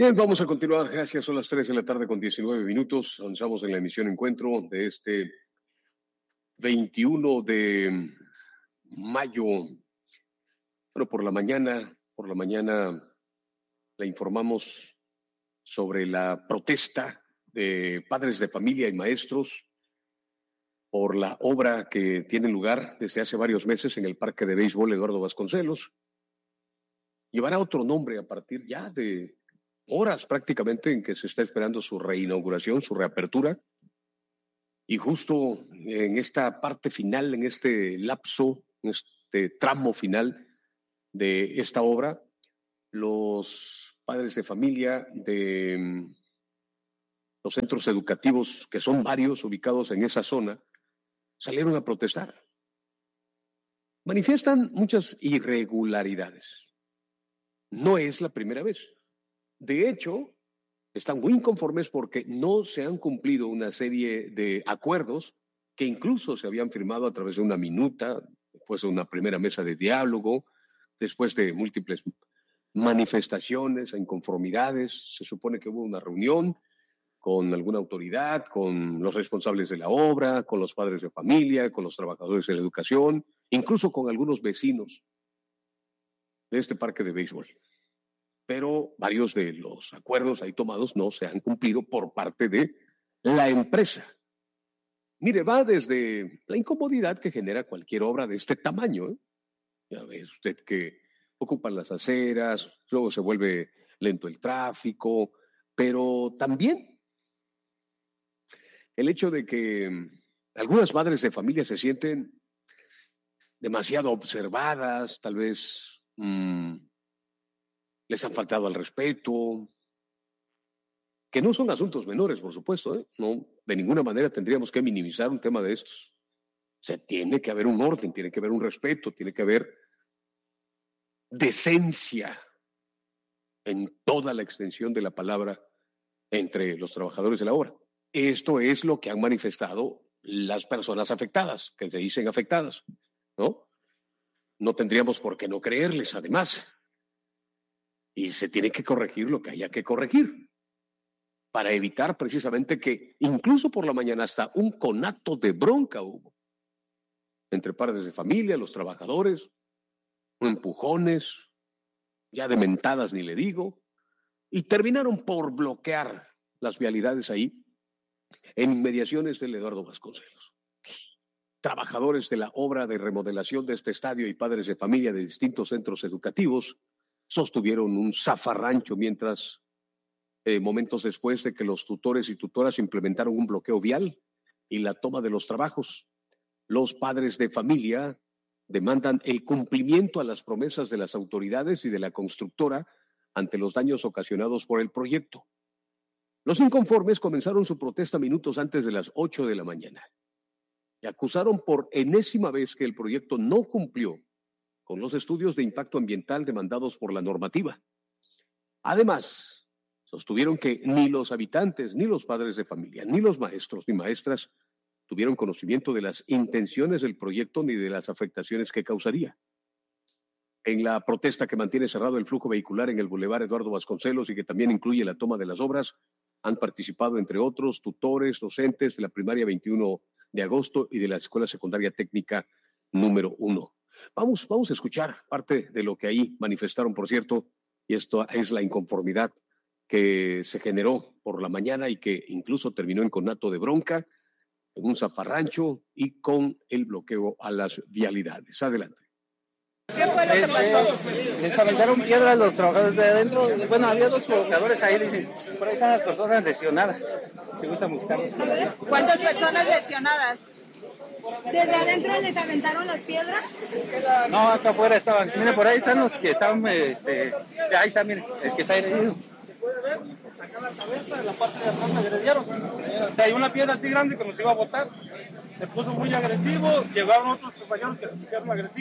Bien, vamos a continuar. Gracias. Son las 3 de la tarde con 19 minutos. Avanzamos en la emisión Encuentro de este 21 de mayo. Bueno, por la mañana le informamos sobre la protesta de padres de familia y maestros por la obra que tiene lugar desde hace varios meses en el Parque de Béisbol Eduardo Vasconcelos. Llevará otro nombre a partir ya de horas prácticamente en que se está esperando su reinauguración, su reapertura. Y justo en esta parte final, en este lapso, en este tramo final de esta obra, los padres de familia de los centros educativos, que son varios ubicados en esa zona, salieron a protestar. Manifiestan muchas irregularidades. No es la primera vez. De hecho, están muy inconformes porque no se han cumplido una serie de acuerdos que incluso se habían firmado a través de una minuta, después de una primera mesa de diálogo, después de múltiples manifestaciones, inconformidades. Se supone que hubo una reunión con alguna autoridad, con los responsables de la obra, con los padres de familia, con los trabajadores de la educación, incluso con algunos vecinos de este parque de béisbol. Pero varios de los acuerdos ahí tomados no se han cumplido por parte de la empresa. Mire, va desde la incomodidad que genera cualquier obra de este tamaño, ¿eh? Ya ve usted que ocupan las aceras, luego se vuelve lento el tráfico, pero también el hecho de que algunas madres de familia se sienten demasiado observadas, tal vez les han faltado al respeto, que no son asuntos menores, por supuesto, ¿eh? No, de ninguna manera tendríamos que minimizar un tema de estos. Se tiene que haber un orden, tiene que haber un respeto, tiene que haber decencia en toda la extensión de la palabra entre los trabajadores de la obra. Esto es lo que han manifestado las personas afectadas, que se dicen afectadas, ¿no? No tendríamos por qué no creerles, además. Y se tiene que corregir lo que haya que corregir para evitar precisamente que incluso por la mañana hasta un conato de bronca hubo entre padres de familia, los trabajadores, empujones, ya de mentadas ni le digo, y terminaron por bloquear las vialidades ahí en inmediaciones del Eduardo Vasconcelos. Trabajadores de la obra de remodelación de este estadio y padres de familia de distintos centros educativos sostuvieron un zafarrancho mientras, momentos después de que los tutores y tutoras implementaron un bloqueo vial y la toma de los trabajos, los padres de familia demandan el cumplimiento a las promesas de las autoridades y de la constructora ante los daños ocasionados por el proyecto. Los inconformes comenzaron su protesta minutos antes de las 8 de la mañana y acusaron por enésima vez que el proyecto no cumplió con los estudios de impacto ambiental demandados por la normativa. Además, sostuvieron que ni los habitantes, ni los padres de familia, ni los maestros ni maestras tuvieron conocimiento de las intenciones del proyecto ni de las afectaciones que causaría. En la protesta que mantiene cerrado el flujo vehicular en el Boulevard Eduardo Vasconcelos y que también incluye la toma de las obras, han participado, entre otros, tutores, docentes de la primaria 21 de agosto y de la Escuela Secundaria Técnica número 1. Vamos a escuchar parte de lo que ahí manifestaron, por cierto, y esto es la inconformidad que se generó por la mañana y que incluso terminó en conato de bronca, en un zafarrancho y con el bloqueo a las vialidades. Adelante. ¿Qué fue lo que pasó? Les aventaron piedras los trabajadores de adentro. Bueno, había dos provocadores ahí, dicen, por ahí están las personas lesionadas. Si gustan buscarlos. ¿Cuántas personas lesionadas? ¿Desde adentro les aventaron las piedras? No, acá afuera estaban. Miren, por ahí están los que estaban, ahí está, miren, el que está herido. Puede ver, acá en la cabeza, en la parte de atrás me agredieron. O sea, hay una piedra así grande que nos iba a botar. Se puso muy agresivo, llegaron otros compañeros que se pusieron agresivos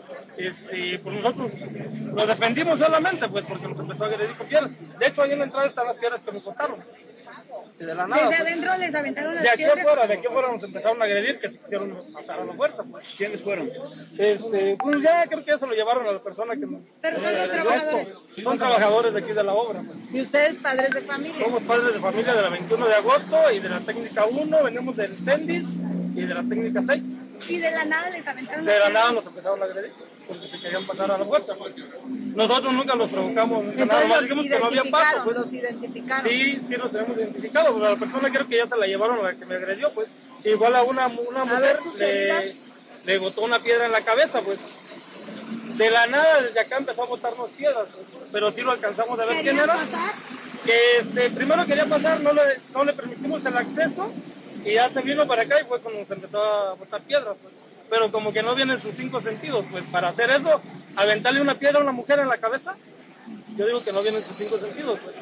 pues nosotros lo defendimos solamente, pues porque nos empezó a agredir con piedras. De hecho, ahí en la entrada están las piedras que nos botaron. Y de la nada, Desde pues, adentro les aventaron las de aquí piedras. afuera nos empezaron a agredir, que se quisieron pasar a la fuerza, pues. ¿Quiénes fueron? Pues ya creo que ya se lo llevaron a la persona que nos... Pero son los trabajadores. Son trabajadores de aquí de la obra, pues. ¿Y ustedes padres de familia? Somos padres de familia de la 21 de agosto y de la técnica 1, venimos del CENDIS y de la técnica 6. Y de la nada les aventaron De las la piedras. nada nos empezaron a agredir porque se querían pasar a la fuerza. Pues. Nosotros nunca los provocamos, nada Entonces más los dijimos que no había paso. Pues. los identificaron. Sí, los tenemos identificados, pero a la persona creo que ya se la llevaron a la que me agredió, pues. Igual a una mujer ver sus heridas. le botó una piedra en la cabeza, pues. De la nada, desde acá empezó a botarnos piedras, pues. Pero sí lo alcanzamos a ver quién ¿Querían era. pasar? Que primero quería pasar, no le permitimos el acceso y ya se vino para acá y fue cuando se empezó a botar piedras, pues. Pero como que no vienen sus 5 sentidos, pues para hacer eso, aventarle una piedra a una mujer en la cabeza, yo digo que no vienen sus 5 sentidos, pues.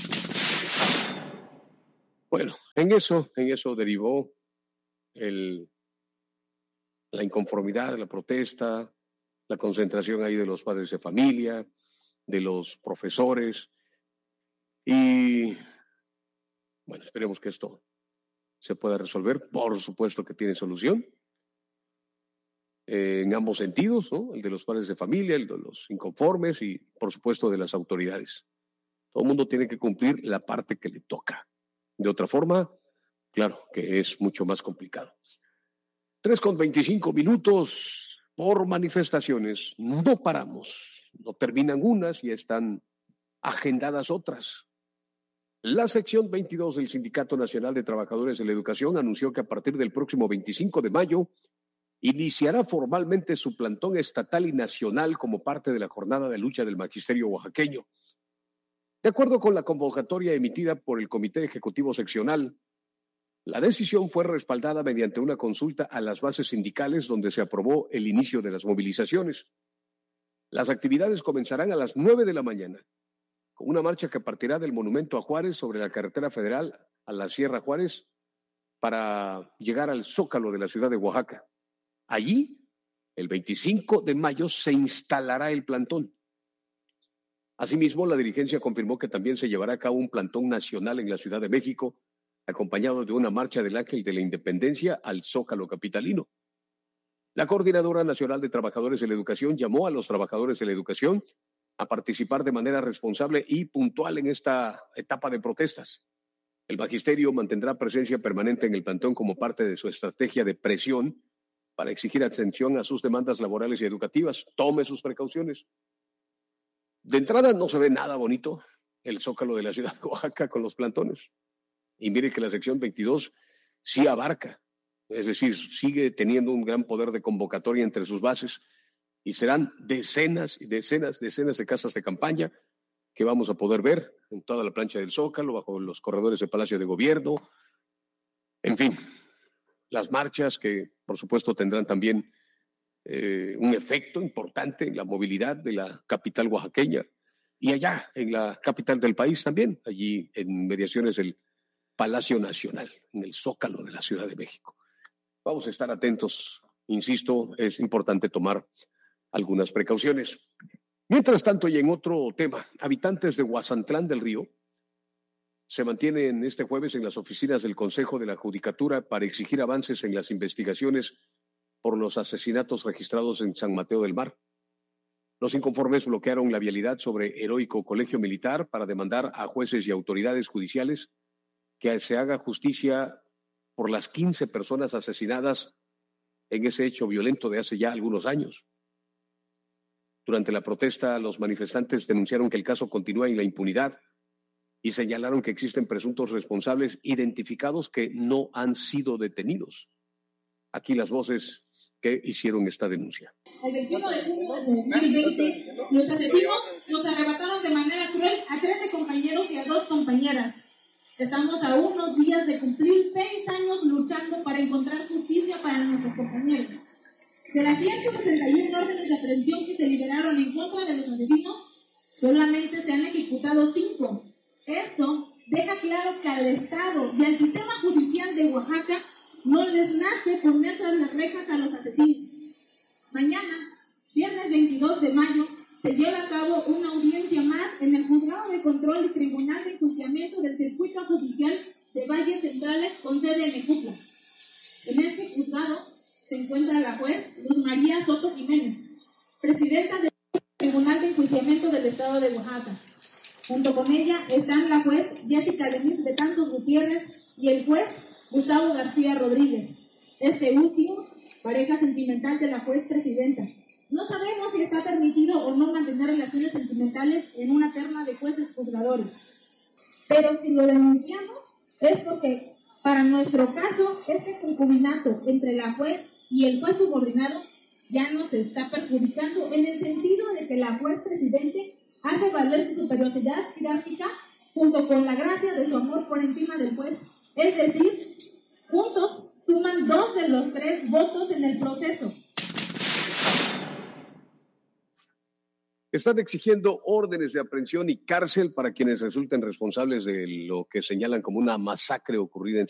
Bueno, en eso derivó la inconformidad, la protesta, la concentración ahí de los padres de familia, de los profesores, y bueno, esperemos que esto se pueda resolver. Por supuesto que tiene solución en ambos sentidos, ¿no? El de los padres de familia, el de los inconformes y por supuesto de las autoridades. Todo el mundo tiene que cumplir la parte que le toca. De otra forma, claro que es mucho más complicado. 3:25 por manifestaciones. No paramos. No terminan unas y están agendadas otras. La sección 22 del Sindicato Nacional de Trabajadores de la Educación anunció que a partir del próximo 25 de mayo iniciará formalmente su plantón estatal y nacional como parte de la jornada de lucha del magisterio oaxaqueño. De acuerdo con la convocatoria emitida por el Comité Ejecutivo Seccional, la decisión fue respaldada mediante una consulta a las bases sindicales donde se aprobó el inicio de las movilizaciones. Las actividades comenzarán a las 9 de la mañana, con una marcha que partirá del Monumento a Juárez sobre la carretera federal a la Sierra Juárez para llegar al Zócalo de la ciudad de Oaxaca. Allí, el 25 de mayo, se instalará el plantón. Asimismo, la dirigencia confirmó que también se llevará a cabo un plantón nacional en la Ciudad de México, acompañado de una marcha del Ángel de la Independencia al Zócalo capitalino. La Coordinadora Nacional de Trabajadores de la Educación llamó a los trabajadores de la educación a participar de manera responsable y puntual en esta etapa de protestas. El magisterio mantendrá presencia permanente en el plantón como parte de su estrategia de presión para exigir atención a sus demandas laborales y educativas. Tome sus precauciones. De entrada no se ve nada bonito el Zócalo de la ciudad de Oaxaca con los plantones. Y mire que la sección 22 sí abarca, es decir, sigue teniendo un gran poder de convocatoria entre sus bases y serán decenas y decenas de casas de campaña que vamos a poder ver en toda la plancha del Zócalo, bajo los corredores del Palacio de Gobierno, en fin, las marchas que por supuesto tendrán también un efecto importante en la movilidad de la capital oaxaqueña y allá en la capital del país también, allí en mediaciones del Palacio Nacional, en el Zócalo de la Ciudad de México. Vamos a estar atentos, insisto, es importante tomar algunas precauciones. Mientras tanto, y en otro tema, habitantes de Huazantlán del Río se mantienen este jueves en las oficinas del Consejo de la Judicatura para exigir avances en las investigaciones por los asesinatos registrados en San Mateo del Mar. Los inconformes bloquearon la vialidad sobre Heroico Colegio Militar para demandar a jueces y autoridades judiciales que se haga justicia por las 15 personas asesinadas en ese hecho violento de hace ya algunos años. Durante la protesta, los manifestantes denunciaron que el caso continúa en la impunidad y señalaron que existen presuntos responsables identificados que no han sido detenidos. Aquí las voces que hicieron esta denuncia. El 21 de junio de 2020, los asesinos nos arrebataron de manera cruel a 13 compañeros y a 2 compañeras. Estamos a unos días de cumplir 6 años luchando para encontrar justicia para nuestros compañeros. De las 161 órdenes de aprehensión que se liberaron en contra de los asesinos, solamente se han ejecutado 5. Esto deja claro que al Estado y al sistema judicial de Oaxaca no les nace poner tras las rejas a los asesinos. Mañana, Viernes 22 de mayo se lleva a cabo una audiencia más en el Juzgado de Control y Tribunal de Enjuiciamiento del Circuito Judicial de Valles Centrales con sede en Ejutla. En este juzgado se encuentra la juez Luz María Soto Jiménez, presidenta del Tribunal de Enjuiciamiento del Estado de Oaxaca. Junto con ella están la juez Jessica Denise Betanzos Gutiérrez y el juez Gustavo García Rodríguez, este último pareja sentimental de la juez presidenta. No sabemos si está permitido o no mantener relaciones sentimentales en una terna de jueces juzgadores, pero si lo denunciamos es porque para nuestro caso este concubinato entre la juez y el juez subordinado ya nos está perjudicando en el sentido de que la juez presidente hace valer su superioridad jerárquica junto con la gracia de su amor por encima del juez, es decir, juntos suman 2 de los 3 votos en el proceso. Están exigiendo órdenes de aprehensión y cárcel para quienes resulten responsables de lo que señalan como una masacre ocurrida en